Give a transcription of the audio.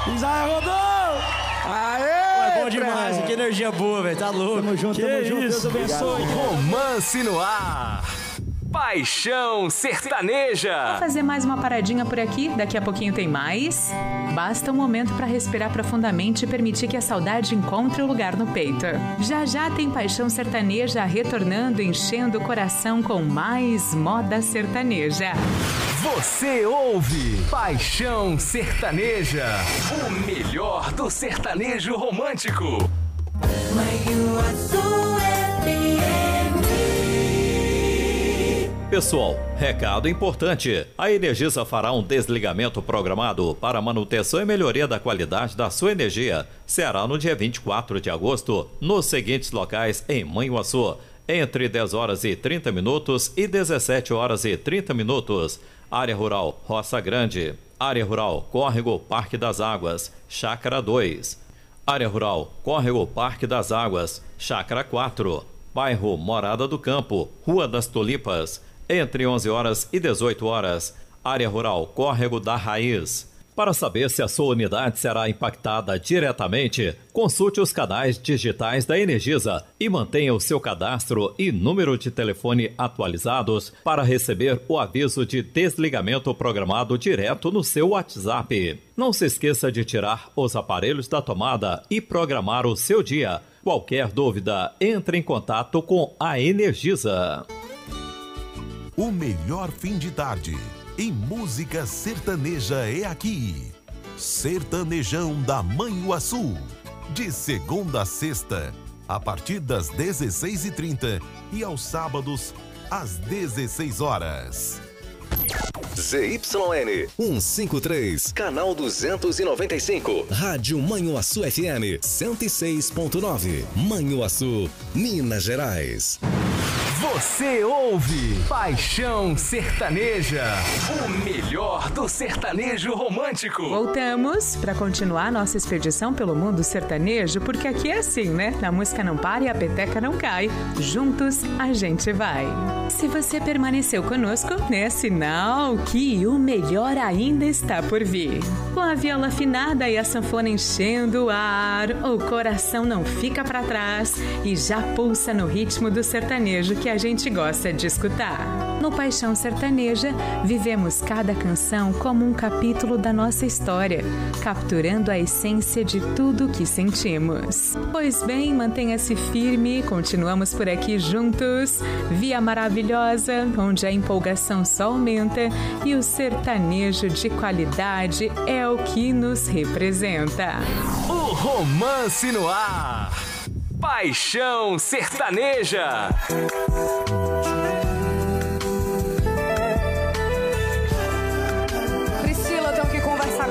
Isaia rodou! Aê! Bom demais, que energia boa, velho. Tá louco. Tamo junto, Deus abençoe. Romance no ar. Paixão Sertaneja. Vou fazer mais uma paradinha por aqui, daqui a pouquinho tem mais. Basta um momento para respirar profundamente e permitir que a saudade encontre o lugar no peito. Já já tem Paixão Sertaneja retornando, enchendo o coração com mais moda sertaneja. Você ouve Paixão Sertaneja, o melhor do sertanejo romântico. Pessoal, recado importante. A Energisa fará um desligamento programado para manutenção e melhoria da qualidade da sua energia. Será no dia 24 de agosto, nos seguintes locais em Manhuaçu, entre 10 horas e 30 minutos e 17 horas e 30 minutos. Área Rural Roça Grande. Área Rural Córrego Parque das Águas, Chácara 2. Área Rural Córrego Parque das Águas, Chácara 4. Bairro Morada do Campo, Rua das Tulipas, entre 11 horas e 18 horas. Área Rural Córrego da Raiz. Para saber se a sua unidade será impactada diretamente, consulte os canais digitais da Energisa e mantenha o seu cadastro e número de telefone atualizados para receber o aviso de desligamento programado direto no seu WhatsApp. Não se esqueça de tirar os aparelhos da tomada e programar o seu dia. Qualquer dúvida, entre em contato com a Energisa. O melhor fim de tarde em música sertaneja é aqui. Sertanejão da Manhuaçu. De segunda a sexta, a partir das 16h30 e aos sábados, às 16 horas. ZYN 153, canal 295. Rádio Manhuaçu FM 106.9. Manhuaçu, Minas Gerais. Você ouve Paixão Sertaneja, o melhor do sertanejo romântico. Voltamos para continuar nossa expedição pelo mundo sertanejo, porque aqui é assim, né? A música não para e a peteca não cai. Juntos a gente vai. Se você permaneceu conosco, é sinal que o melhor ainda está por vir. Com a viola afinada e a sanfona enchendo o ar, o coração não fica para trás e já pulsa no ritmo do sertanejo que a gente gosta de escutar. No Paixão Sertaneja, vivemos cada canção como um capítulo da nossa história, capturando a essência de tudo que sentimos. Pois bem, mantenha-se firme, continuamos por aqui juntos, via maravilhosa, onde a empolgação só aumenta e o sertanejo de qualidade é o que nos representa. O romance no ar. Paixão Sertaneja.